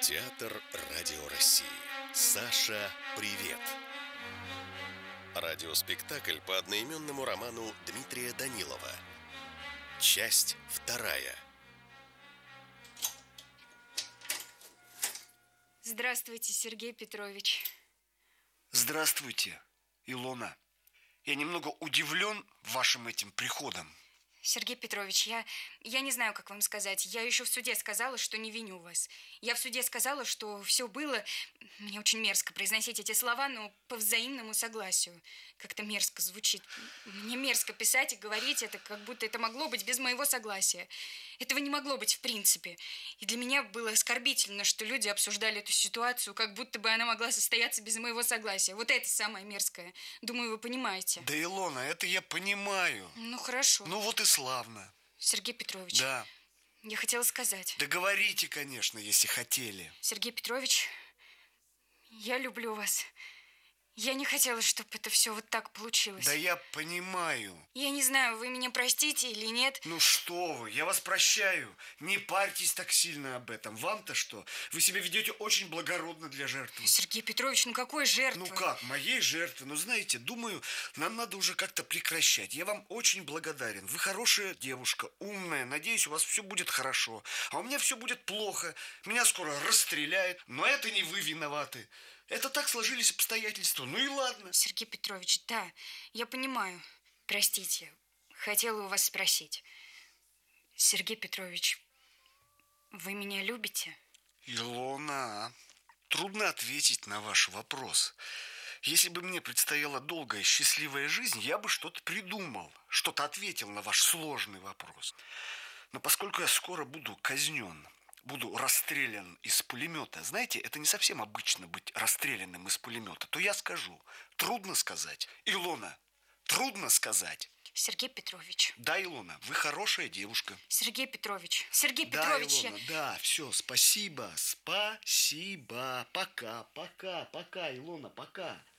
Театр Радио России. Саша, привет. Радиоспектакль по одноименному роману Дмитрия Данилова. Часть вторая. Здравствуйте, Сергей Петрович. Здравствуйте, Илона. Я немного удивлен вашим этим приходом. Сергей Петрович, я не знаю, как вам сказать. Я еще в суде сказала, что не виню вас. Я в суде сказала, что все было... Мне очень мерзко произносить эти слова, но по взаимному согласию. Как-то мерзко звучит. Мне мерзко писать и говорить это, как будто это могло быть без моего согласия. Этого не могло быть в принципе. И для меня было оскорбительно, что люди обсуждали эту ситуацию, как будто бы она могла состояться без моего согласия. Вот это самое мерзкое. Думаю, вы понимаете. Да, Илона, это я понимаю. Ну, хорошо. Ну вот и славно. Сергей Петрович. Да. Я хотела сказать. Да говорите, конечно, если хотели. Сергей Петрович, я люблю вас. Я не хотела, чтобы это все вот так получилось. Да я понимаю. Я не знаю, вы меня простите или нет. Ну что вы, я вас прощаю. Не парьтесь так сильно об этом. Вам-то что? Вы себя ведете очень благородно для жертвы. Сергей Петрович, ну какой жертвы? Ну как, моей жертвы? Ну знаете, думаю, нам надо уже как-то прекращать. Я вам очень благодарен. Вы хорошая девушка, умная. Надеюсь, у вас все будет хорошо. А у меня все будет плохо. Меня скоро расстреляют. Но это не вы виноваты. Это так сложились обстоятельства. Ну и ладно. Сергей Петрович, да, я понимаю. Простите, хотела у вас спросить. Сергей Петрович, вы меня любите? Илона, трудно ответить на ваш вопрос. Если бы мне предстояла долгая счастливая жизнь, я бы что-то придумал, что-то ответил на ваш сложный вопрос. Но поскольку я скоро буду казнен, буду расстрелян из пулемета, знаете, это не совсем обычно быть расстрелянным из пулемета, то я скажу, трудно сказать. Илона, трудно сказать. Сергей Петрович. Да, Илона, вы хорошая девушка. Сергей Петрович. Сергей Да, Петрович. Илона, да, все, спасибо, спасибо. Пока, пока, пока, Илона, пока.